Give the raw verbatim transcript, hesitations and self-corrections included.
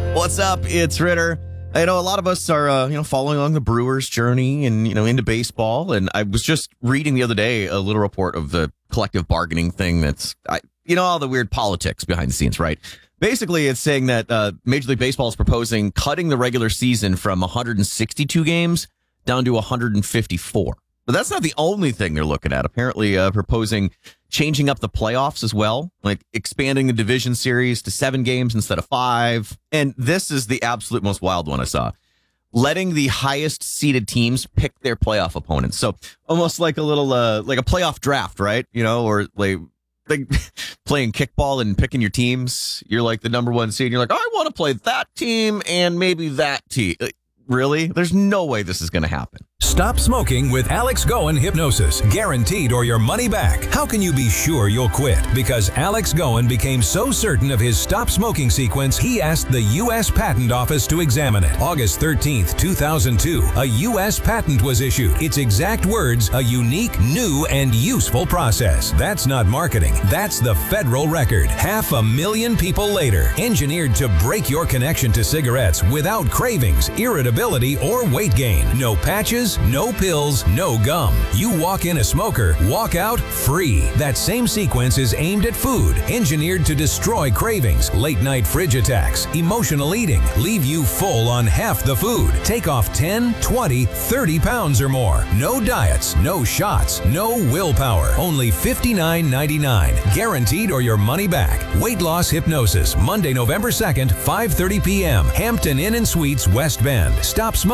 What's up? It's Ritter. I know a lot of us are, uh, you know, following along the Brewers' journey and, you know, into baseball. And I was just reading the other day a little report of the collective bargaining thing that's, I, you know, all the weird politics behind the scenes, right? Basically, it's saying that uh, Major League Baseball is proposing cutting the regular season from one hundred sixty-two games down to one hundred fifty-four. But that's not the only thing they're looking at. Apparently, uh, proposing changing up the playoffs as well, like expanding the division series to seven games instead of five. And this is the absolute most wild one I saw. Letting the highest seeded teams pick their playoff opponents. So almost like a little, uh, like a playoff draft, right? You know, or like, like playing kickball and picking your teams. You're like the number one seed. And you're like, oh, I want to play that team and maybe that team. Really? There's no way this is going to happen. Stop smoking with Alex Goen Hypnosis. Guaranteed or your money back. How can you be sure you'll quit? Because Alex Goen became so certain of his stop smoking sequence, he asked the U S Patent Office to examine it. August thirteenth, two thousand two, a U S patent was issued. Its exact words, a unique, new, and useful process. That's not marketing. That's the federal record. Half a million people later. Engineered to break your connection to cigarettes without cravings, irritability, or weight gain. No patches, no pills, no gum. You walk in a smoker, walk out free. That same sequence is aimed at food, engineered to destroy cravings, late night fridge attacks, emotional eating, leave you full on half the food, take off ten, twenty, thirty pounds or more. No diets, no shots, no willpower. Only fifty-nine ninety-nine. Guaranteed or your money back. Weight Loss Hypnosis, Monday, November second, five thirty p.m. Hampton Inn and Suites, West Bend. Stop smoking.